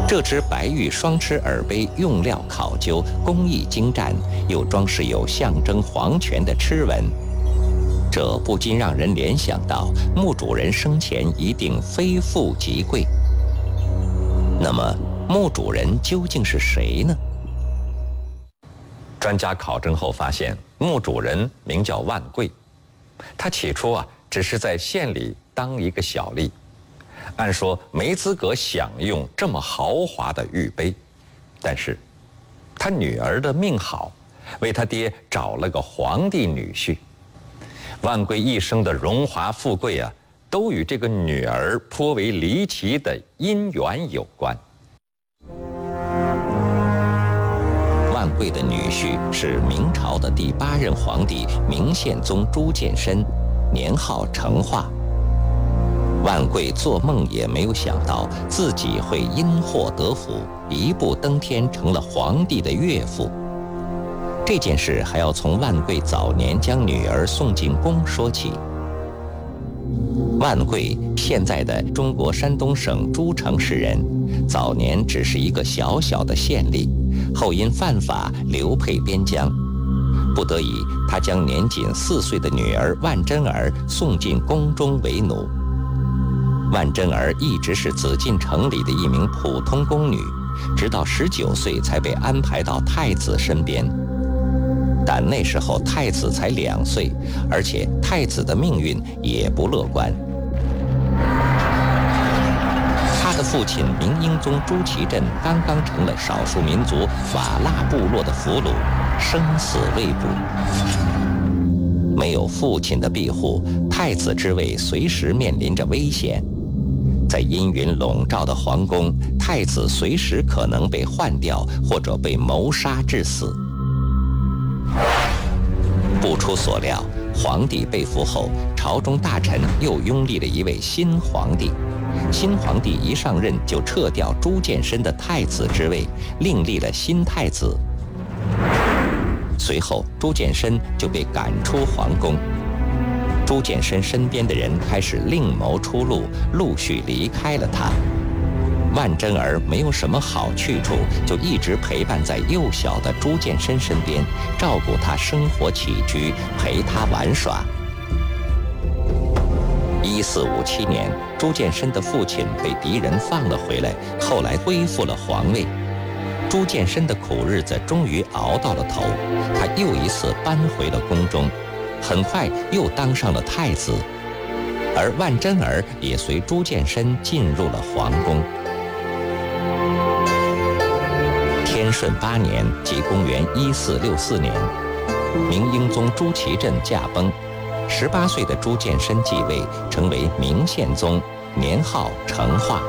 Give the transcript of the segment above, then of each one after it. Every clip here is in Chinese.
这只白玉双翅耳杯用料考究，工艺精湛，又装饰有象征皇权的螭纹，这不禁让人联想到墓主人生前一定非富即贵。那么墓主人究竟是谁呢？专家考证后发现，墓主人名叫万贵，他起初只是在县里当一个小吏，按说没资格享用这么豪华的玉杯，但是他女儿的命好，为他爹找了个皇帝女婿。万贵一生的荣华富贵都与这个女儿颇为离奇的姻缘有关。万贵的女婿是明朝的第8任皇帝明宪宗朱见深，年号成化。万贵做梦也没有想到自己会因祸得福，一步登天成了皇帝的岳父。这件事还要从万贵早年将女儿送进宫说起。万贵现在的中国山东省诸城市人，早年只是一个小小的县吏，后因犯法流配边疆，不得已他将年仅4岁的女儿万贞儿送进宫中为奴。万贞儿一直是紫禁城里的一名普通宫女，直到19岁才被安排到太子身边。但那时候太子才2岁，而且太子的命运也不乐观。他的父亲明英宗朱祁镇刚刚成了少数民族瓦剌部落的俘虏，生死未卜。没有父亲的庇护，太子之位随时面临着危险。在阴云笼罩的皇宫，太子随时可能被换掉，或者被谋杀致死。不出所料，皇帝被俘后，朝中大臣又拥立了一位新皇帝。新皇帝一上任就撤掉朱见深的太子之位，另立了新太子。随后，朱见深就被赶出皇宫。朱见深身边的人开始另谋出路，陆续离开了他。万贞儿没有什么好去处，就一直陪伴在幼小的朱见深身边，照顾他生活起居，陪他玩耍。1457年，朱见深的父亲被敌人放了回来，后来恢复了皇位。朱见深的苦日子终于熬到了头，他又一次搬回了宫中，很快又当上了太子，而万贞儿也随朱见深进入了皇宫。天顺8年，即公元1464年，明英宗朱祁镇驾崩，18岁的朱见深继位，成为明宪宗，年号成化。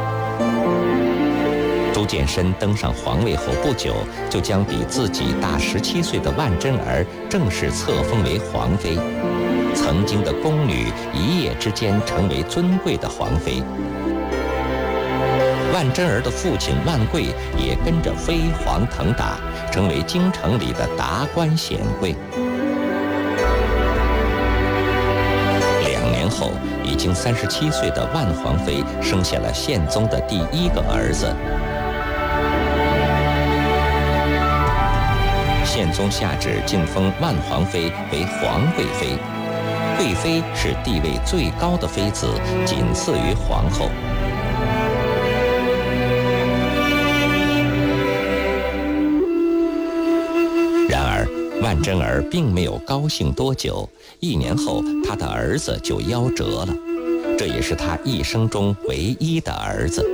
朱见深登上皇位后不久，就将比自己大17岁的万贞儿正式册封为皇妃。曾经的宫女一夜之间成为尊贵的皇妃。万贞儿的父亲万贵也跟着飞黄腾达，成为京城里的达官显贵。2年后，已经37岁的万皇妃生下了宪宗的第1个儿子。宪宗下旨晋封万皇妃为皇贵妃，贵妃是地位最高的妃子，仅次于皇后。然而，万贞儿并没有高兴多久，1年后，她的儿子就夭折了，这也是她一生中唯一的儿子。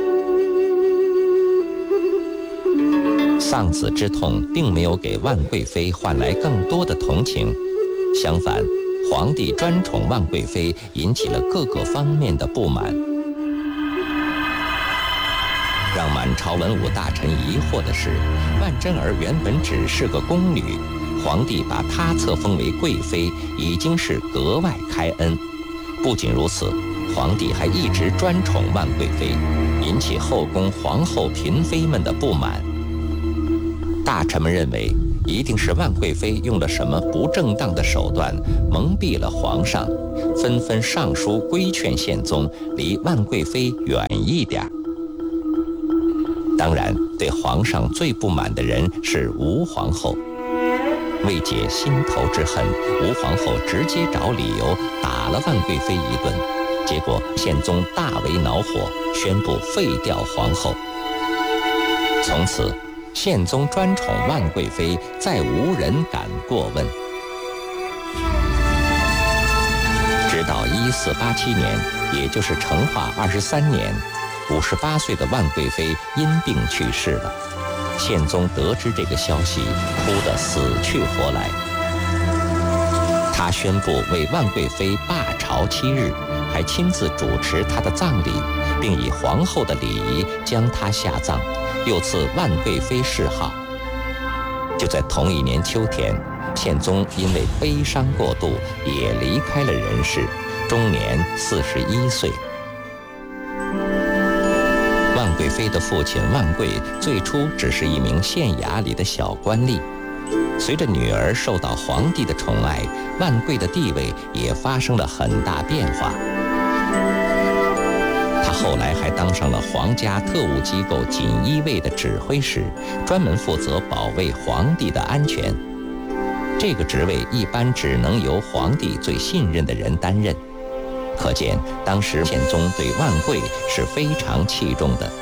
丧子之痛并没有给万贵妃换来更多的同情，相反，皇帝专宠万贵妃，引起了各个方面的不满。让满朝文武大臣疑惑的是，万贞儿原本只是个宫女，皇帝把她册封为贵妃，已经是格外开恩。不仅如此，皇帝还一直专宠万贵妃，引起后宫皇后嫔妃们的不满。大臣们认为，一定是万贵妃用了什么不正当的手段，蒙蔽了皇上，纷纷上书规劝宪宗离万贵妃远一点。 当然，对皇上最不满的人是吴皇后。为解心头之恨，吴皇后直接找理由打了万贵妃一顿，结果宪宗大为恼火，宣布废掉皇后。从此，宪宗专宠万贵妃，再无人敢过问。直到1487年，也就是成化23年，58岁的万贵妃因病去世了。宪宗得知这个消息，哭得死去活来。他宣布为万贵妃罢朝7日，还亲自主持她的葬礼，并以皇后的礼仪将她下葬，又赐万贵妃谥号。就在同一年秋天，宪宗因为悲伤过度，也离开了人世，终年41岁。万贵妃的父亲万贵最初只是一名县衙里的小官吏，随着女儿受到皇帝的宠爱，万贵的地位也发生了很大变化。他后来还当上了皇家特务机构锦衣卫的指挥使，专门负责保卫皇帝的安全。这个职位一般只能由皇帝最信任的人担任，可见当时宪宗对万贵是非常器重的。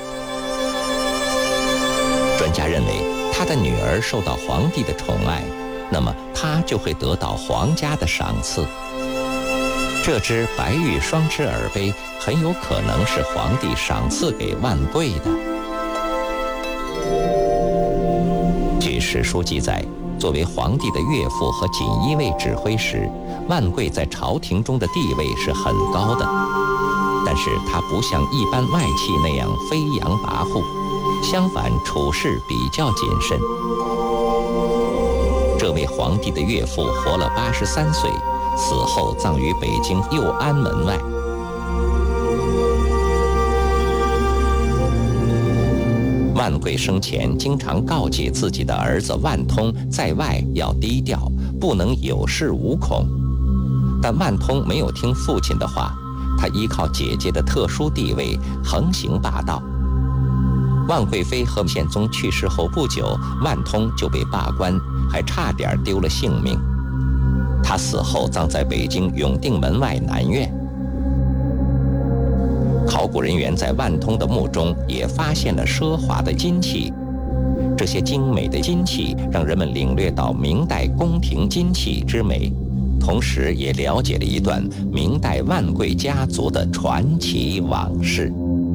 专家认为，他的女儿受到皇帝的宠爱，那么他就会得到皇家的赏赐。这只白玉双翅耳杯很有可能是皇帝赏赐给万贵的。据史书记载，作为皇帝的岳父和锦衣卫指挥使，万贵在朝廷中的地位是很高的，但是他不像一般外戚那样飞扬跋扈，相反处事比较谨慎。这位皇帝的岳父活了83岁，死后葬于北京右安门外。万贵生前经常告诫自己的儿子万通在外要低调，不能有恃无恐。但万通没有听父亲的话，他依靠姐姐的特殊地位横行霸道。万贵妃和宪宗去世后不久，万通就被罢官，还差点丢了性命。他死后葬在北京永定门外南院。考古人员在万通的墓中也发现了奢华的金器，这些精美的金器让人们领略到明代宫廷金器之美，同时也了解了一段明代万贵家族的传奇往事。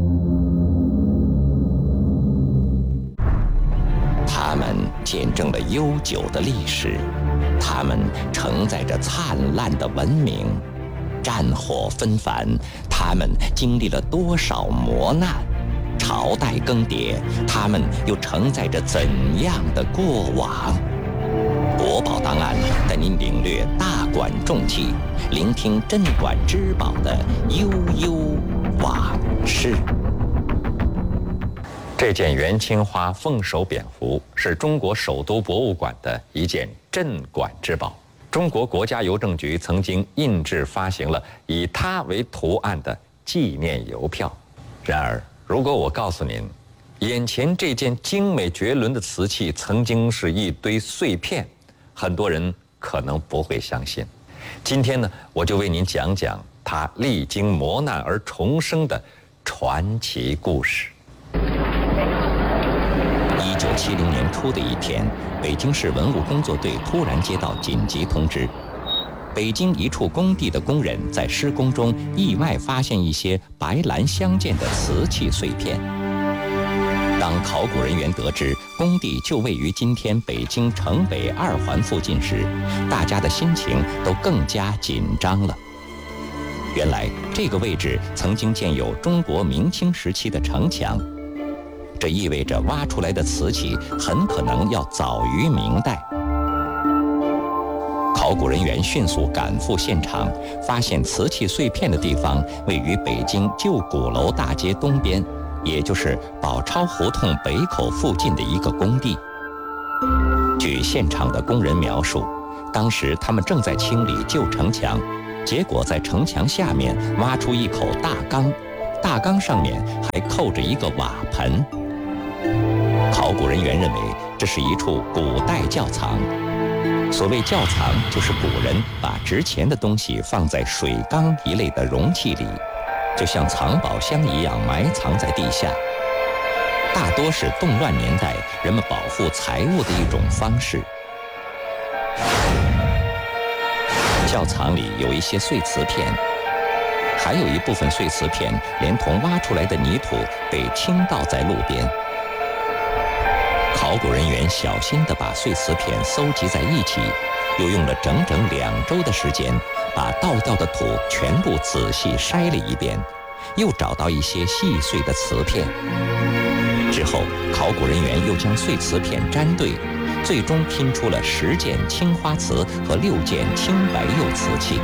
他们见证了悠久的历史，他们承载着灿烂的文明。战火纷繁，他们经历了多少磨难；朝代更迭，他们又承载着怎样的过往？国宝档案带您领略大馆重器，聆听镇馆之宝的悠悠往事。这件元青花凤首蝙蝠是中国首都博物馆的一件镇馆之宝。中国国家邮政局曾经印制发行了以它为图案的纪念邮票。然而，如果我告诉您，眼前这件精美绝伦的瓷器曾经是一堆碎片，很多人可能不会相信。今天呢，我就为您讲讲它历经磨难而重生的传奇故事。1970年初的一天，北京市文物工作队突然接到紧急通知，北京一处工地的工人在施工中意外发现一些白蓝相间的瓷器碎片。当考古人员得知工地就位于今天北京城北2环附近时，大家的心情都更加紧张了。原来这个位置曾经建有中国明清时期的城墙，这意味着挖出来的瓷器很可能要早于明代。考古人员迅速赶赴现场，发现瓷器碎片的地方位于北京旧鼓楼大街东边，也就是宝钞胡同北口附近的一个工地。据现场的工人描述，当时他们正在清理旧城墙，结果在城墙下面挖出一口大缸，大缸上面还扣着一个瓦盆。 考古人员认为这是一处古代窖藏。所谓窖藏，就是古人把值钱的东西放在水缸一类的容器里，就像藏宝箱一样埋藏在地下。大多是动乱年代人们保护财物的一种方式。窖藏里有一些碎瓷片，还有一部分碎瓷片连同挖出来的泥土被倾倒在路边。考古人员小心地把碎瓷片搜集在一起，又用了整整2周的时间，把倒掉的土全部仔细筛了一遍，又找到一些细碎的瓷片。之后，考古人员又将碎瓷片粘对，最终拼出了10件青花瓷和6件青白釉瓷器。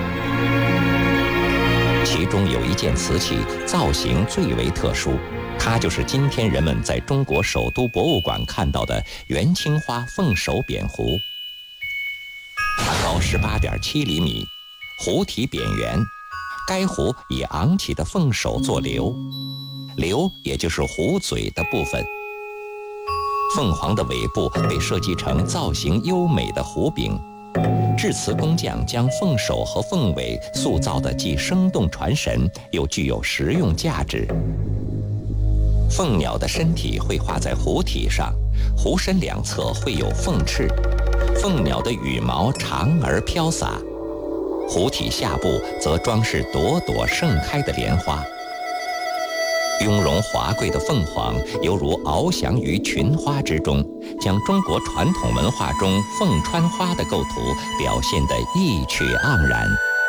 其中有一件瓷器造型最为特殊，它就是今天人们在中国首都博物馆看到的元青花凤首扁壶。它高18.7厘米，壶体扁圆，该壶以昂起的凤首做流，流也就是壶嘴的部分。凤凰的尾部被设计成造型优美的壶柄，制瓷工匠将凤首和凤尾塑造的既生动传神，又具有实用价值。凤鸟的身体绘画在壶体上，壶身两侧绘有凤翅，凤鸟的羽毛长而飘洒，壶体下部则装饰朵朵盛开的莲花。雍容华贵的凤凰犹如翱翔于群花之中，将中国传统文化中凤穿花的构图表现得意趣盎然。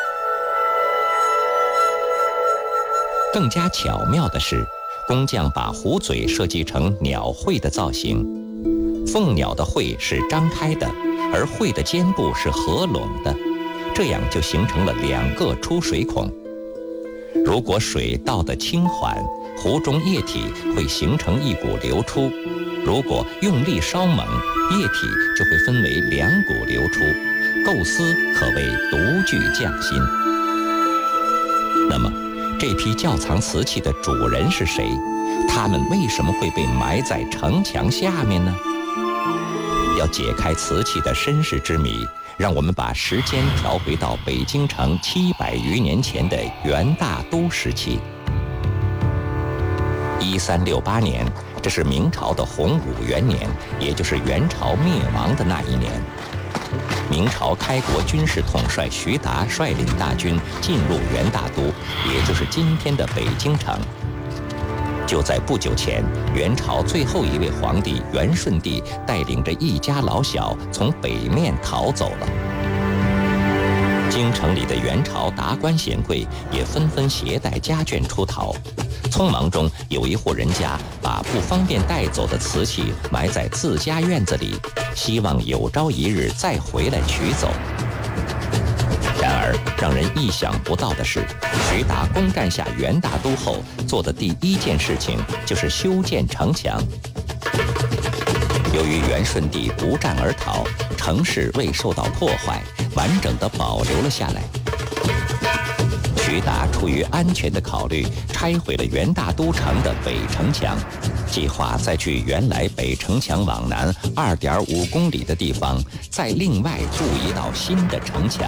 更加巧妙的是，工匠把壶嘴设计成鸟喙的造型，凤鸟的喙是张开的，而喙的尖部是合拢的，这样就形成了2个出水孔。如果水倒得轻缓，壶中液体会形成一股流出；如果用力稍猛，液体就会分为2股流出，构思可谓独具匠心。那么，这批窖藏瓷器的主人是谁？他们为什么会被埋在城墙下面呢？要解开瓷器的身世之谜，让我们把时间调回到北京城700余年前的元大都时期。1368年，这是明朝的洪武元年，也就是元朝灭亡的那一年。明朝开国军事统帅徐达率领大军进入元大都，也就是今天的北京城。就在不久前，元朝最后一位皇帝元顺帝带领着一家老小从北面逃走了。京城里的元朝达官显贵也纷纷携带家眷出逃。匆忙中，有一户人家把不方便带走的瓷器埋在自家院子里，希望有朝一日再回来取走。然而，让人意想不到的是，徐达攻占下元大都后做的第一件事情就是修建城墙。由于元顺帝不战而逃，城市未受到破坏，完整地保留了下来。徐达出于安全的考虑，拆毁了元大都城的北城墙，计划在距原来北城墙往南2.5公里的地方，再另外筑一道新的城墙。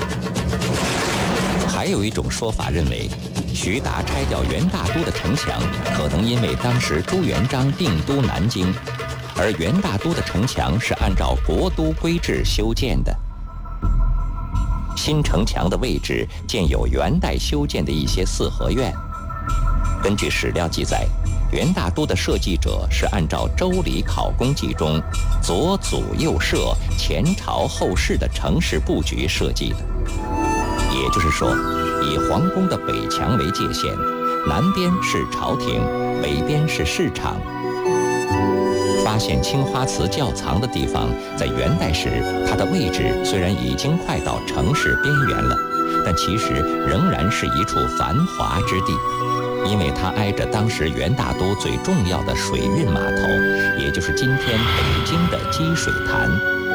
还有一种说法认为，徐达拆掉元大都的城墙，可能因为当时朱元璋定都南京，而元大都的城墙是按照国都规制修建的。新城墙的位置建有元代修建的一些四合院。根据史料记载，元大都的设计者是按照《周礼考工记》中左祖右社、前朝后世的城市布局设计的。也就是说，以皇宫的北墙为界限，南边是朝廷，北边是市场。发现青花瓷窖藏的地方，在元代时，它的位置虽然已经快到城市边缘了，但其实仍然是一处繁华之地，因为它挨着当时元大都最重要的水运码头，也就是今天北京的积水潭。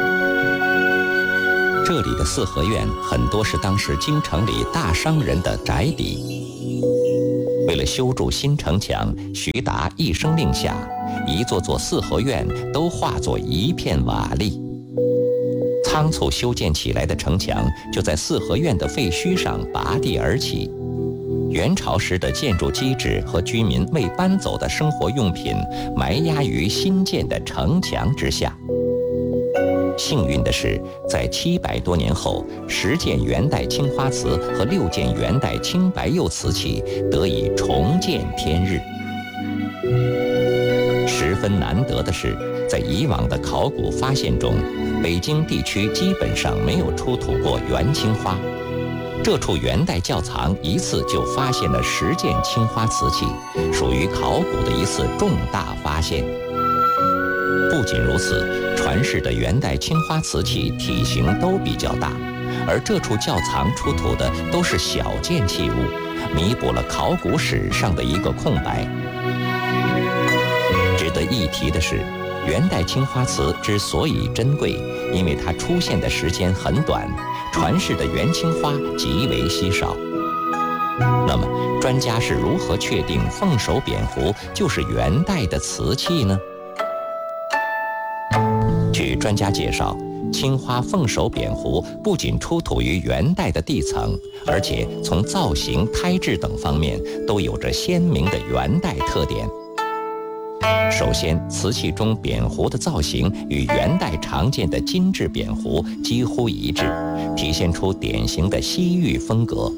这里的四合院很多是当时京城里大商人的宅邸。 为了修筑新城墙，徐达一声令下，一座座四合院都化作一片瓦砾。仓促修建起来的城墙就在四合院的废墟上拔地而起。元朝时的建筑基址和居民未搬走的生活用品埋压于新建的城墙之下。幸运的是，在700多年后，10件元代青花瓷和6件元代青白釉瓷器得以重见天日。十分难得的是，在以往的考古发现中，北京地区基本上没有出土过元青花。这处元代窖藏一次就发现了10件青花瓷器，属于考古的一次重大发现。不仅如此，传世的元代青花瓷器体型都比较大，而这处窖藏出土的都是小件器物，弥补了考古史上的一个空白。值得一提的是，元代青花瓷之所以珍贵，因为它出现的时间很短，传世的元青花极为稀少。那么，专家是如何确定凤首扁壶就是元代的瓷器呢？据专家介绍，青花凤首扁壶不仅出土于元代的地层，而且从造型、胎质等方面都有着鲜明的元代特点。首先，瓷器中扁壶的造型与元代常见的金质扁壶几乎一致，体现出典型的西域风格。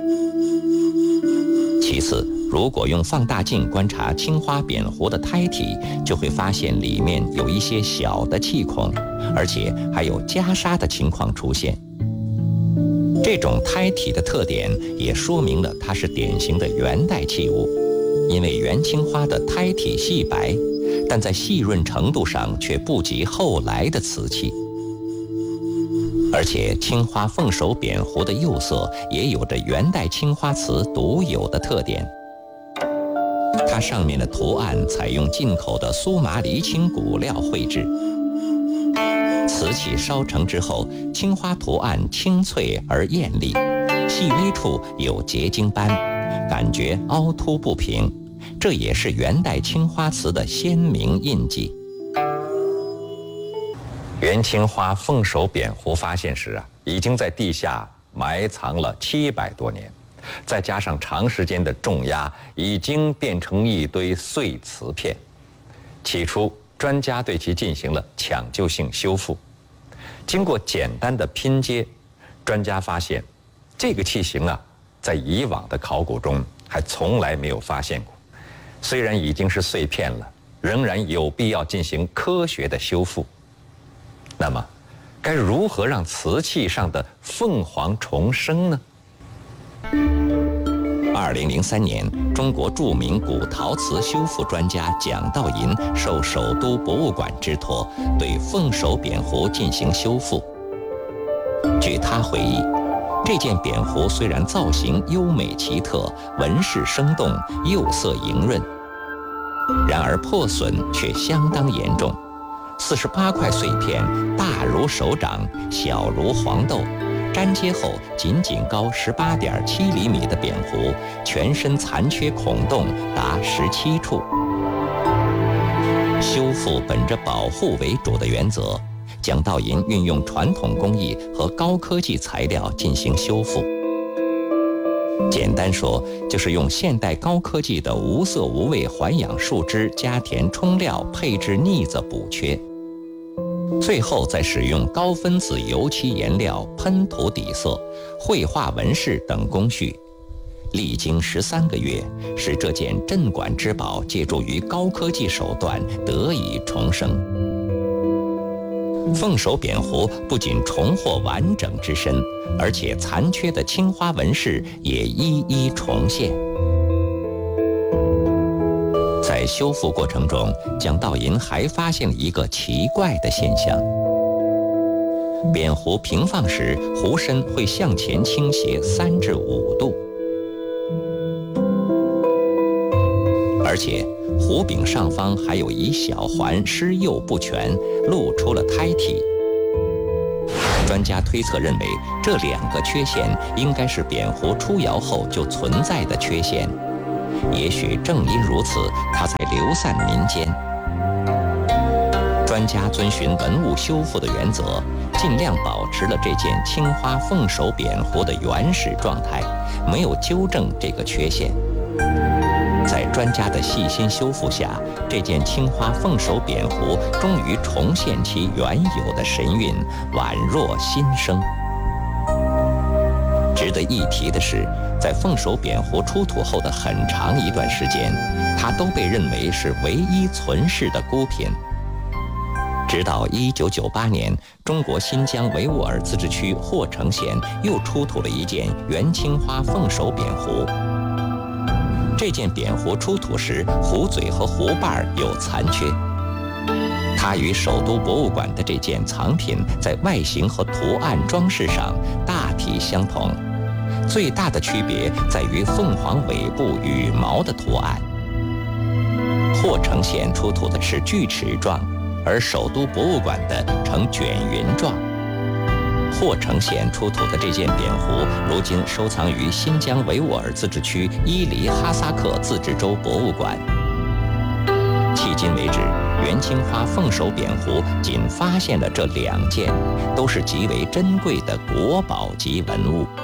其次，如果用放大镜观察青花扁壶的胎体，就会发现里面有一些小的气孔，而且还有袈裟的情况出现。这种胎体的特点也说明了它是典型的元代器物，因为元青花的胎体细白，但在细润程度上却不及后来的瓷器。而且青花凤首扁壶的釉色也有着元代青花瓷独有的特点，它上面的图案采用进口的苏麻离青骨料绘制。瓷器烧成之后，青花图案清脆而艳丽，细微处有结晶斑，感觉凹凸不平，这也是元代青花瓷的鲜明印记。元青花凤首扁壶发现时已经在地下埋藏了700多年，再加上长时间的重压，已经变成一堆碎瓷片。起初，专家对其进行了抢救性修复。经过简单的拼接，专家发现，这个器型在以往的考古中还从来没有发现过。虽然已经是碎片了，仍然有必要进行科学的修复。那么，该如何让瓷器上的凤凰重生呢？2003年，中国著名古陶瓷修复专家蒋道银受首都博物馆之托，对凤首扁壶进行修复。据他回忆，这件扁壶虽然造型优美奇特，纹饰生动，釉色莹润，然而破损却相当严重。48块碎片，大如手掌，小如黄豆，粘接后仅高18.7厘米的扁壶，全身残缺孔洞达17处。修复本着保护为主的原则，蒋道银运用传统工艺和高科技材料进行修复。简单说，就是用现代高科技的无色无味环氧树脂加填冲料配置腻子补缺，最后再使用高分子油漆颜料喷涂底色、绘画纹饰等工序，历经13个月，使这件镇馆之宝借助于高科技手段得以重生。凤首扁壶不仅重获完整之身，而且残缺的青花纹饰也一一重现。在修复过程中，蒋道银还发现了一个奇怪的现象：扁壶平放时，壶身会向前倾斜3至5度，而且壶柄上方还有一小环施釉不全，露出了胎体。专家推测认为，这2个缺陷应该是扁壶出窑后就存在的缺陷， 也许正因如此，它才流散民间。专家遵循文物修复的原则，尽量保持了这件青花凤首扁壶的原始状态，没有纠正这个缺陷。在专家的细心修复下，这件青花凤首扁壶终于重现其原有的神韵，宛若新生。值得一提的是，在凤首扁壶出土后的很长一段时间，它都被认为是唯一存世的孤品。直到1998年，中国新疆维吾尔自治区霍城县又出土了一件原青花凤首扁壶。这件扁壶出土时，壶嘴和壶瓣有残缺。它与首都博物馆的这件藏品在外形和图案装饰上大体相同，最大的区别在于凤凰尾部羽毛的图案。霍城县出土的是锯齿状，而首都博物馆的呈卷云状。霍城县出土的这件扁壶，如今收藏于新疆维吾尔自治区伊犁哈萨克自治州博物馆。迄今为止，原青花凤首扁壶仅发现了这2件，都是极为珍贵的国宝级文物。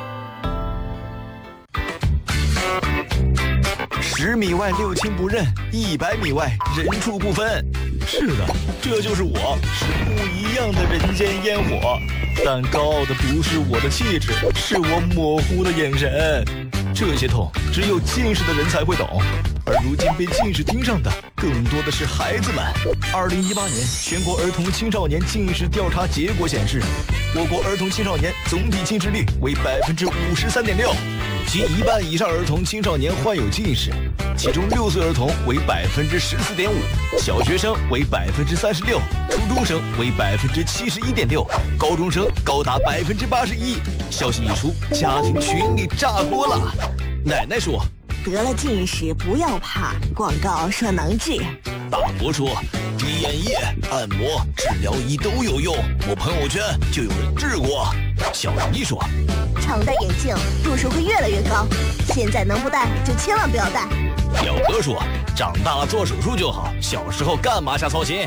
10米外六亲不认，100米外人畜不分。是的，这就是我，是不一样的人间烟火。但高傲的不是我的气质，是我模糊的眼神。这些痛只有近视的人才会懂，而如今被近视盯上的更多的是孩子们。2018年全国儿童青少年近视调查结果显示，我国儿童青少年总体近视率为53.6%，其1半以上儿童青少年患有近视，其中6岁儿童为14.5%，小学生为36%，初中生为71.6%，高中生高达81%。消息一出，家庭群里炸锅了。奶奶说， 得了近视不要怕，广告说能治。 大伯说，滴眼液、按摩、治疗仪都有用，我朋友圈就有人治过。小姨说， 常戴眼镜度数会越来越高，现在能不戴就千万不要戴。 表哥说，长大了做手术就好，小时候干嘛瞎操心。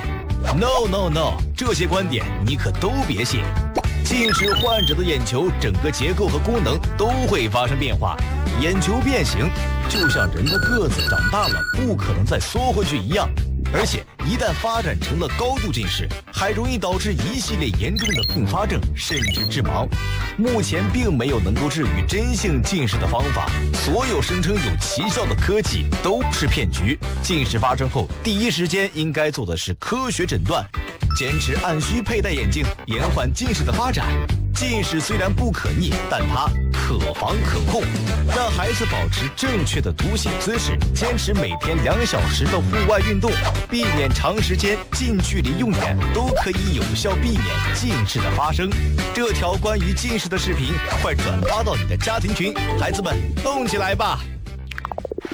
No， 这些观点你可都别信。近视患者的眼球整个结构和功能都会发生变化，眼球变形就像人的个子长大了不可能再缩回去一样，而且一旦发展成了高度近视，还容易导致一系列严重的并发症，甚至致盲。目前并没有能够治愈真性近视的方法，所有声称有奇效的科技都是骗局。近视发生后，第一时间应该做的是科学诊断，坚持按需佩戴眼镜，延缓近视的发展。近视虽然不可逆，但它可防可控。让孩子保持正确的读写姿势，坚持每天2小时的户外运动，避免长时间近距离用眼，都可以有效避免近视的发生。这条关于近视的视频，快转发到你的家庭群，孩子们动起来吧！